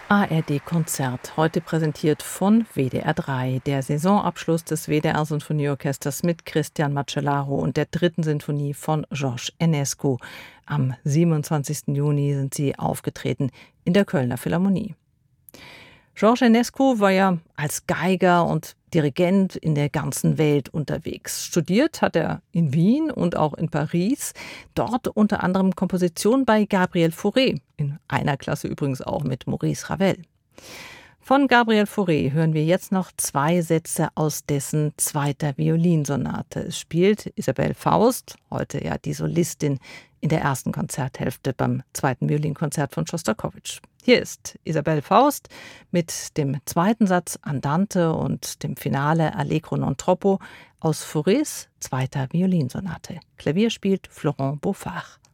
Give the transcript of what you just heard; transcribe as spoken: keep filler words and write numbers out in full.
A R D-Konzert, heute präsentiert von W D R drei. Der Saisonabschluss des W D R-Sinfonieorchesters mit Christian Macellaro und der dritten Sinfonie von Georges Enescu. Am siebenundzwanzigsten Juni sind sie aufgetreten in der Kölner Philharmonie. Georges Enescu war ja als Geiger und Dirigent in der ganzen Welt unterwegs. Studiert hat er in Wien und auch in Paris. Dort unter anderem Komposition bei Gabriel Fauré. In einer Klasse übrigens auch mit Maurice Ravel. Von Gabriel Fauré hören wir jetzt noch zwei Sätze aus dessen zweiter Violinsonate. Es spielt Isabelle Faust, heute ja die Solistin in der ersten Konzerthälfte beim zweiten Violinkonzert von Schostakowitsch. Hier ist Isabelle Faust mit dem zweiten Satz Andante und dem Finale Allegro non troppo aus Faurés zweiter Violinsonate. Klavier spielt Florent Beaufard.